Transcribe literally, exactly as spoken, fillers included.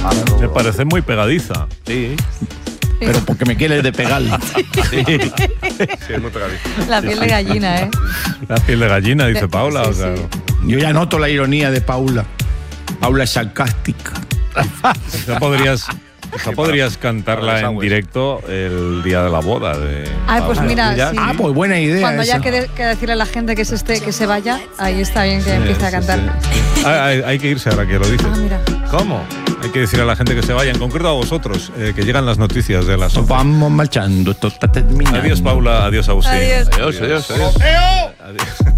Me parece muy pegadiza. Sí. Pero porque me quieres de pegar. Sí. Sí, es muy pegadizo. La piel de gallina, ¿eh? La piel de gallina, dice De- Paula. sí, o sea, sí. Yo ya noto la ironía de Paula. Paula es sarcástica. quizá podrías, quizá podrías cantarla en directo el día de la boda de Ay, pues Paula. mira, Ya, sí. Ah, pues buena idea. Cuando esa. ya quede que decirle a la gente que se esté, que se vaya, ahí está bien que Sí, empiece a sí, cantar. sí. Ah, hay, hay que irse ahora que lo dices. Ah, mira. ¿Cómo? Hay que decir a la gente que se vaya, en concreto a vosotros, eh, que llegan las noticias de las Nos once. vamos marchando, esto está terminando. Adiós, Paula. Adiós, Agustín. Adiós. Adiós, adiós, adiós. Adiós.